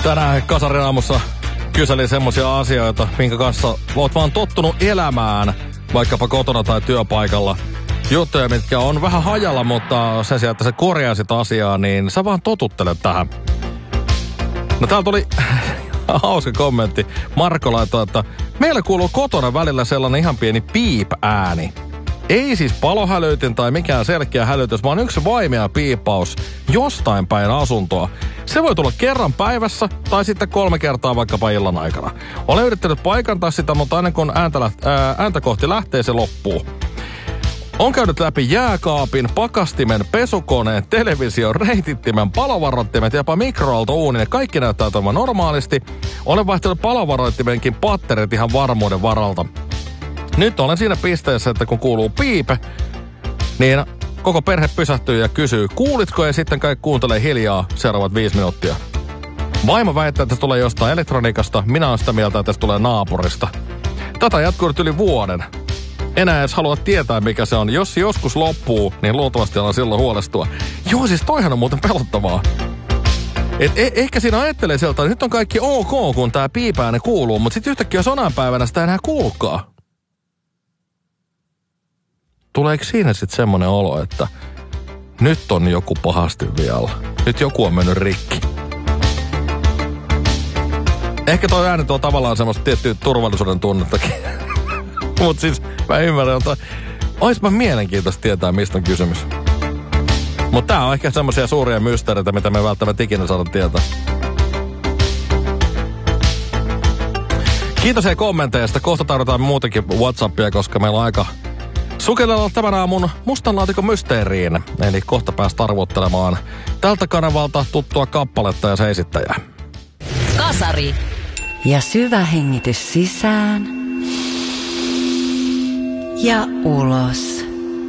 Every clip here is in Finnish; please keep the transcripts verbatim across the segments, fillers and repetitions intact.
Tänään Kasarin aamussa kyselin semmosia asioita, minkä kanssa oot vaan tottunut elämään, vaikkapa kotona tai työpaikalla. Juttuja, mitkä on vähän hajalla, mutta sen sijaan, että sä korjaisit asiaa, niin sä vaan totuttelet tähän. No täällä tuli hauska kommentti. Marko laittoi, että meillä kuuluu kotona välillä sellainen ihan pieni piip-ääni. Ei siis palohälytin tai mikään selkeä hälytys, vaan yksi vaimea piippaus jostain päin asuntoa. Se voi tulla kerran päivässä tai sitten kolme kertaa vaikkapa illan aikana. Olen yrittänyt paikantaa sitä, mutta aina kun ääntä, läht- ää, ääntä kohti lähtee, se loppuu. On käynyt läpi jääkaapin, pakastimen, pesukoneen, television, reitittimen, palovaroittimet ja jopa mikroaaltouunin ja kaikki näyttää toimivan normaalisti. Olen vaihtanut palovaroittimenkin patterit ihan varmuuden varalta. Nyt olen siinä pisteessä, että kun kuuluu piipe, niin koko perhe pysähtyy ja kysyy, kuulitko, ja sitten kaikki kuuntelee hiljaa seuraavat viisi minuuttia. Vaimo väittää, että se tulee jostain elektroniikasta, minä olen sitä mieltä, että se tulee naapurista. Tätä jatkuu nyt yli vuoden. Enää edes halua tietää, mikä se on. Jos se joskus loppuu, niin luultavasti alan silloin huolestua. Joo, siis toihan on muuten pelottavaa. Et eh- ehkä siinä ajattelee sieltä, että nyt on kaikki ok, kun tää piipääne kuuluu, mutta sitten yhtäkkiä sonan päivänä sitä ei enää kuulukaan. Tuleeko siinä sitten semmoinen olo, että nyt on joku pahasti vielä. Nyt joku on mennyt rikki. Ehkä toi ääni tuo tavallaan semmoista tiettyä turvallisuuden tunnettakin. Mutta siis mä ymmärrän, että oispa mielenkiintoista tietää, mistä on kysymys. Mutta tää on ehkä semmoisia suuria mysteereitä, mitä me välttämättä ikinä saada tietää. Kiitos hei kommenteista. Kohta tarvitaan muutenkin WhatsAppia, koska meillä on aika sukellella tämän aamun mustan laatikon mysteeriin. Eli kohta pääst arvottelemaan tältä kanavalta tuttua kappaletta ja se esittäjää. Kasari. Ja syvä hengitys sisään. Ja ulos.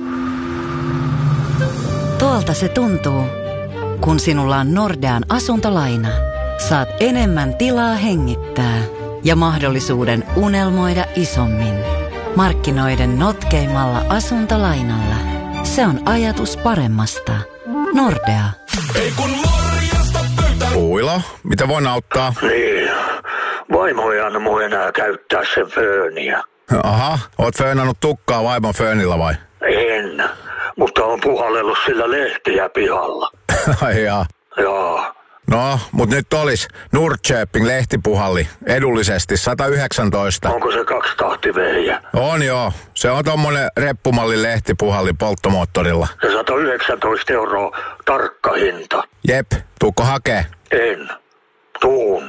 Tuolta se tuntuu, kun sinulla on Nordean asuntolaina. Saat enemmän tilaa hengittää ja mahdollisuuden unelmoida isommin. Markkinoiden notkeimmalla asuntolainalla. Se on ajatus paremmasta. Nordea. Ei kun morjesta pöytä. Uila, mitä voin auttaa? Niin, vaimo ei anna mun enää käyttää sen fööniä. Aha, oot föönannut tukkaa vaimon föönillä vai? En, mutta on puhallellut sillä lehtiä pihalla. Ai jaa. Joo. No, mut nyt olis Nordköping lehtipuhalli edullisesti sata yhdeksäntoista. Onko se kaksitahtivehjä? On joo, se on tommonen reppumalli lehtipuhalli polttomoottorilla. Se sata yhdeksäntoista euroa tarkka hinta. Jep, tuukko hakee? En, tuun.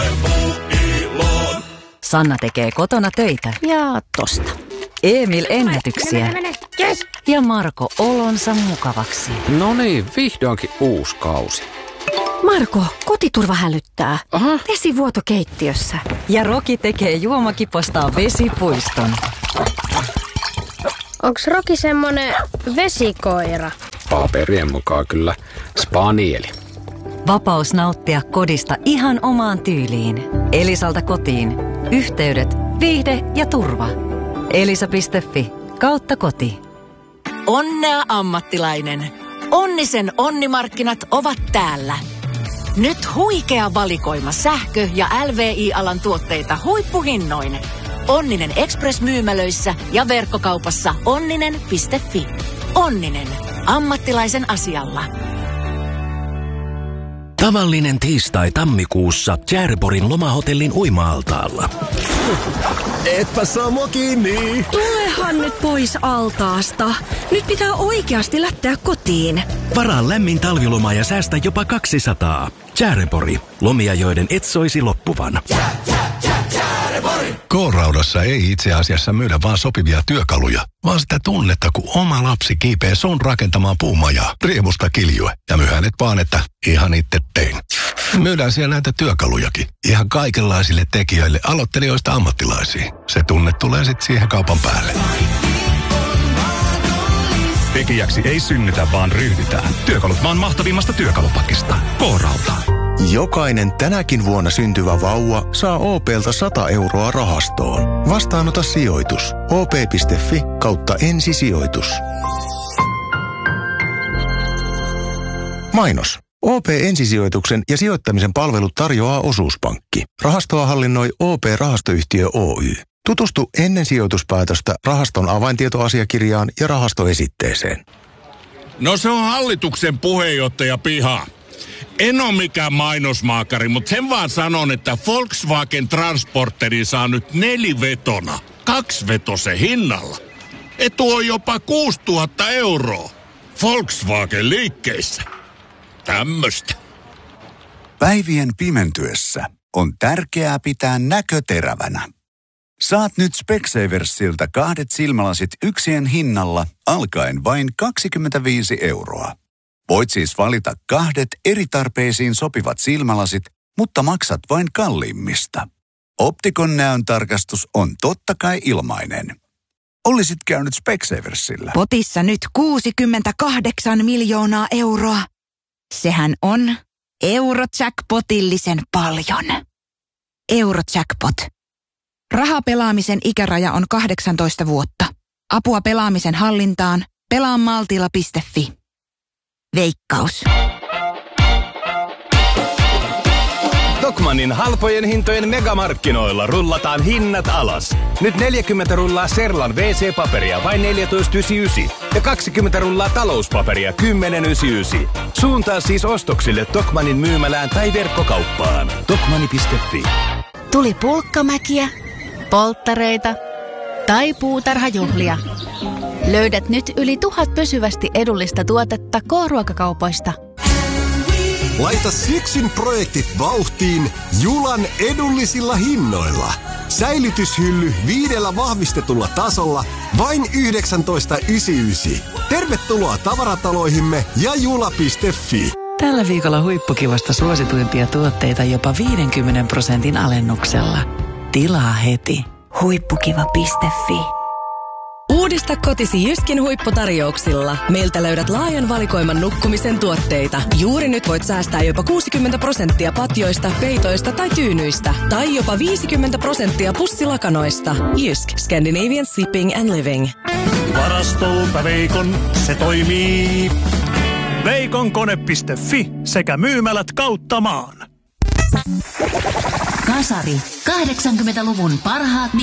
Sanna tekee kotona töitä. Ja tosta. Emil ennätyksiä. Mene, mene, yes. Ja Marko olonsa mukavaksi. No niin, vihdoinkin uusi kausi. Marko, kotiturva hälyttää. Aha. Vesivuoto keittiössä. Ja Roki tekee juomakipostaan vesipuiston. Onks Roki semmonen vesikoira? Paperien mukaan kyllä spanieli. Vapaus nauttia kodista ihan omaan tyyliin. Elisalta kotiin. Yhteydet, viihde ja turva. Elisa piste fi kautta koti. Onnea ammattilainen. Onnisen onnimarkkinat ovat täällä. Nyt huikea valikoima sähkö- ja L V I-alan tuotteita huippuhinnoin. Onninen Express-myymälöissä ja verkkokaupassa onninen piste fi. Onninen. Ammattilaisen asialla. Tavallinen tiistai tammikuussa Tjärborin lomahotellin uima-altaalla. Etpä saa mua kiinni. Tulehan nyt pois altaasta. Nyt pitää oikeasti lähteä kotiin. Varaa lämmin talviloma ja säästä jopa kaksisataa. Tjärpori. Lomia, joiden et soisi loppuvan. K-Raudassa ei itse asiassa myydä vaan sopivia työkaluja, vaan sitä tunnetta, kun oma lapsi kiipee sun rakentamaan puumajaa, riemusta kiljue ja myhänet vaan, että ihan itse tein. Myydään siellä näitä työkalujakin, ihan kaikenlaisille tekijöille, aloittelijoista ammattilaisiin. Se tunne tulee sitten siihen kaupan päälle. Tekijäksi ei synnytä, vaan ryhdytään. Työkalut vaan mahtavimmasta työkalupakista. K-Rauta. Jokainen tänäkin vuonna syntyvä vauva saa O P:ltä sata euroa rahastoon. Vastaanota sijoitus. O P piste fi kautta ensisijoitus. Mainos. O P-ensisijoituksen ja sijoittamisen palvelut tarjoaa Osuuspankki. Rahastoa hallinnoi O P-rahastoyhtiö Oy. Tutustu ennen sijoituspäätöstä rahaston avaintietoasiakirjaan ja rahastoesitteeseen. No se on hallituksen puheenjohtaja Piha. En ole mikään mainosmaakari, mutta sen vaan sanon, että Volkswagen Transporteri saa nyt nelivetona, kaksivetosen hinnalla. Etu on jopa kuusituhatta euroa. Volkswagen liikkeissä. Tämmöstä. Päivien pimentyessä on tärkeää pitää näkö terävänä. Saat nyt Specsaversilta kahdet silmälasit yksien hinnalla alkaen vain kaksikymmentäviisi euroa. Voit siis valita kahdet eri tarpeisiin sopivat silmälasit, mutta maksat vain kalliimmista. Optikon näön tarkastus on totta kai ilmainen. Olisit käynyt Specsaversilla. Potissa nyt kuusikymmentäkahdeksan miljoonaa euroa. Sehän on Eurojackpotillisen paljon. Eurojackpot. Rahapelaamisen ikäraja on kahdeksantoista vuotta. Apua pelaamisen hallintaan. pelaa maltilla piste fi. Veikkaus. Tokmannin halpojen hintojen megamarkkinoilla rullataan hinnat alas. Nyt neljäkymmentä rullaa Serlan wee see-paperia vain neljätoista yhdeksänkymmentäyhdeksän ja kaksikymmentä rullaa talouspaperia kymmenen yhdeksänkymmentäyhdeksän. Suuntaa siis ostoksille Tokmannin myymälään tai verkkokauppaan. Tokmanni piste fi. Tuli pulkkamäkiä, polttareita tai puutarhajuhlia. Löydät nyt yli tuhat pysyvästi edullista tuotetta K-ruokakaupoista. Laita syksyn projektit vauhtiin Julan edullisilla hinnoilla. Säilytyshylly viidellä vahvistetulla tasolla vain yhdeksäntoista yhdeksänkymmentäyhdeksän. Tervetuloa tavarataloihimme ja jula piste fi. Tällä viikolla huippukivasta suosituimpia tuotteita jopa viidenkymmenen prosentin alennuksella. Tilaa heti. huippukiva piste fi. Uudista kotisi Jyskin huipputarjouksilla. Meiltä löydät laajan valikoiman nukkumisen tuotteita. Juuri nyt voit säästää jopa kuusikymmentä prosenttia patjoista, peitoista tai tyynyistä. Tai jopa viisikymmentä prosenttia pussilakanoista. Jysk. Scandinavian Sleeping and Living. Varastolta Veikon, se toimii. Veikonkone piste fi sekä myymälät kautta maan. Kasari. kahdeksankymmentäluvun parhaat